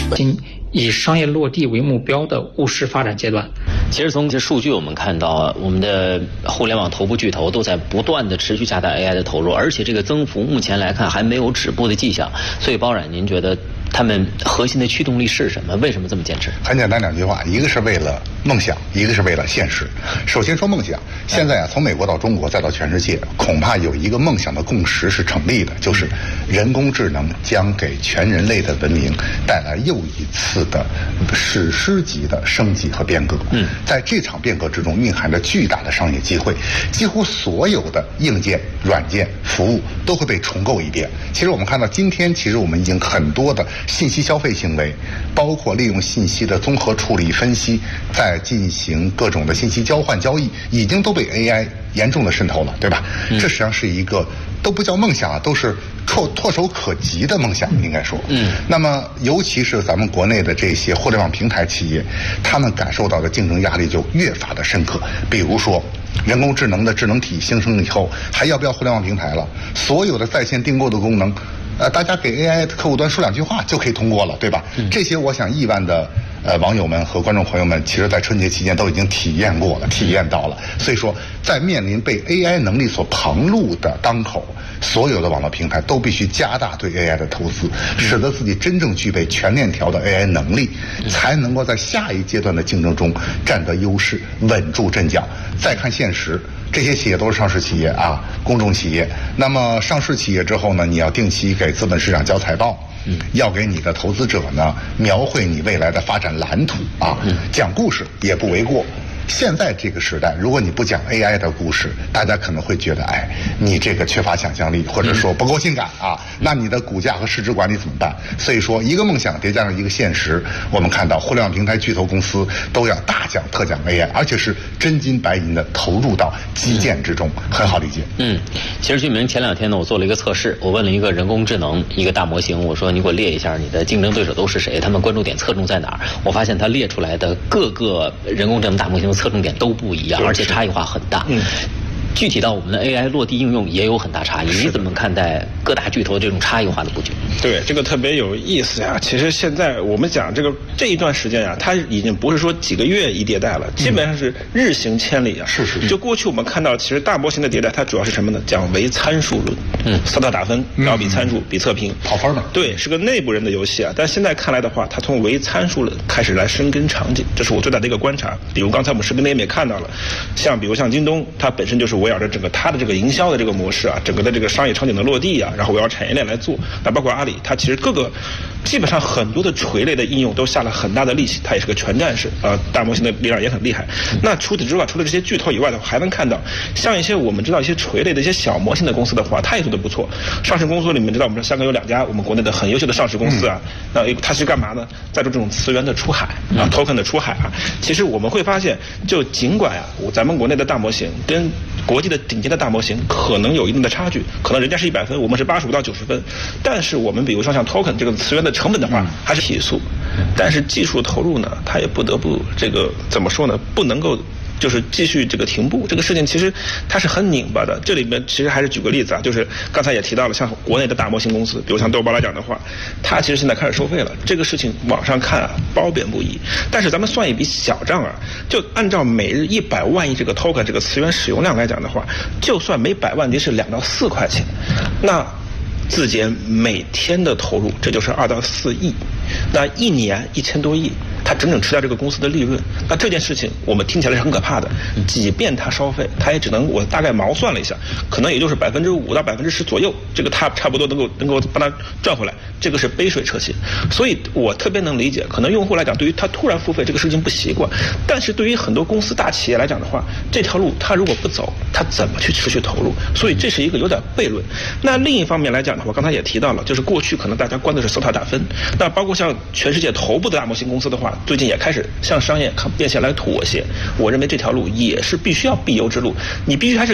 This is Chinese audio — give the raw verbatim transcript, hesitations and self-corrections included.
以商业落地为目标的务实发展阶段。 其实从这些数据我们看到，我们的互联网头部巨头都在不断的持续加大 A I 的投入，而且这个增幅目前来看还没有止步的迹象。所以包冉，您觉得他们核心的驱动力是什么？为什么这么坚持？ 很简单两句话，一个是为了梦想，一个是为了现实。首先说梦想，现在啊，从美国到中国再到全世界，恐怕有一个梦想的共识是成立的，就是人工智能将给全人类的文明带来又一次的史诗级的升级和变革。嗯，在这场变革之中蕴含着巨大的商业机会，几乎所有的硬件、软件、服务都会被重构一遍。其实我们看到今天，其实我们已经很多的信息消费行为，包括利用信息的综合处理分析，在进行各种的信息交换交易，已经都被 A I 严重的渗透了，对吧？嗯、这实际上是一个都不叫梦想啊，都是唾唾手可及的梦想，应该说。嗯。那么，尤其是咱们国内的这些互联网平台企业，他们感受到的竞争压力就越发的深刻。比如说，人工智能的智能体形成以后，还要不要互联网平台了？所有的在线订购的功能，呃，大家给 A I 客户端说两句话就可以通过了，对吧？嗯、这些我想亿万的呃网友们和观众朋友们，其实在春节期间都已经体验过了，体验到了。所以说，在面临被 A I 能力所旁路的当口，所有的网络平台都必须加大对 A I 的投资，使得自己真正具备全链条的 A I 能力，才能够在下一阶段的竞争中占得优势，稳住阵脚。再看现实，这些企业都是上市企业啊，公众企业。那么上市企业之后呢，你要定期给资本市场交财报，嗯，要给你的投资者呢描绘你未来的发展蓝图啊，嗯、讲故事也不为过。现在这个时代，如果你不讲 A I 的故事，大家可能会觉得，哎，你这个缺乏想象力，或者说不够性感啊。那你的股价和市值管理怎么办？所以说，一个梦想叠加上一个现实，我们看到互联网平台巨头公司都要大讲特讲 A I， 而且是真金白银的投入到基建之中，很好理解。 嗯，其实居明前两天呢，我做了一个测试，我问了一个人工智能一个大模型，我说你给我列一下你的竞争对手都是谁，他们关注点侧重在哪儿？我发现他列出来的各个人工智能大模型侧重点都不一样，而且差异化很大。嗯，具体到我们的 A I 落地应用也有很大差异。你怎么看待各大巨头这种差异化的布局？ 对，这个特别有意思呀。其实现在我们讲这个这一段时间啊，它已经不是说几个月一迭代了，基本上是日行千里啊。 是是。 就过去我们看到，其实大模型的迭代，它主要是什么呢？讲唯参数论，嗯，扫码打分，然后比参数、比测评， 跑分的。 对，是个内部人的游戏啊。但现在看来的话，它从唯参数论开始来深耕场景，这是我最大的一个观察。比如刚才我们视频内也看到了，像比如像京东，它本身就是围绕着整个它的这个营销的这个模式啊，整个的这个商业场景的落地啊，然后围绕产业链来做。那包括阿里，它其实各个基本上很多的垂类的应用都下了很大的力气，它也是个全站式啊、呃，大模型的力量也很厉害。那除此之外，除了这些巨头以外的话，还能看到像一些我们知道一些垂类的一些小模型的公司的话，它也做得不错。上市公司里面知道我们香港有两家我们国内的很优秀的上市公司啊，那、嗯、它是干嘛呢？在做这种词源的出海啊 ，token 的出海啊。其实我们会发现，就尽管啊，咱们国内的大模型跟国际的顶尖的大模型可能有一定的差距，可能人家是一百分，我们是八十五到九十分，但是我们比如说像 token 这个词源的成本的话，还是提速，但是技术投入呢，它也不得不这个怎么说呢？不能够就是继续这个停步，这个事情其实它是很拧巴的。这里面其实还是举个例子啊，就是刚才也提到了，像国内的大模型公司，比如像豆瓣来讲的话，它其实现在开始收费了。这个事情网上看啊，褒贬不一。但是咱们算一笔小账啊，就按照每日一百万亿这个 token 这个词源使用量来讲的话，就算每百万级是两到四块钱，那字节每天的投入，这就是二到四亿，那一年一千多亿，它整整吃掉这个公司的利润。那这件事情我们听起来是很可怕的，即便它烧费，它也只能，我大概毛算了一下，可能也就是百分之五到百分之十左右，这个它差不多能够能够把它赚回来，这个是杯水车薪。所以我特别能理解，可能用户来讲，对于他突然付费这个事情不习惯，但是对于很多公司大企业来讲的话，这条路他如果不走，他怎么去持续投入？所以这是一个有点悖论。那另一方面来讲的话，刚才也提到了，就是过去可能大家关的是搜塔打分，那包括像全世界头部的大模型公司的话，最近也开始向商业变现来妥协。我认为这条路也是必须要必由之路，你必须还是